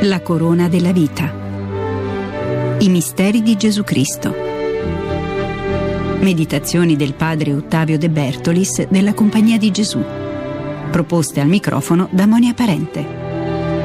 La corona della vita. I misteri di Gesù Cristo. Meditazioni del padre Ottavio De Bertolis della Compagnia di Gesù. Proposte al microfono da Monia Parente.